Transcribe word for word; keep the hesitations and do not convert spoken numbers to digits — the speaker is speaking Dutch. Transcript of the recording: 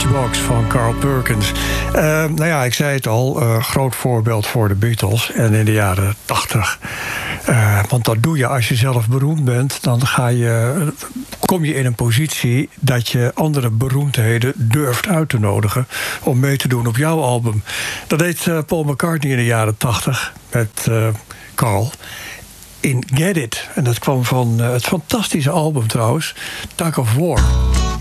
Matchbox van Carl Perkins. Uh, nou ja, ik zei het al, uh, groot voorbeeld voor de Beatles. En in de jaren tachtig. Uh, want dat doe je als je zelf beroemd bent. Dan ga je, kom je in een positie dat je andere beroemdheden durft uit te nodigen om mee te doen op jouw album. Dat deed uh, Paul McCartney in de jaren tachtig met uh, Carl. In Get It. En dat kwam van uh, het fantastische album trouwens, Tug of War.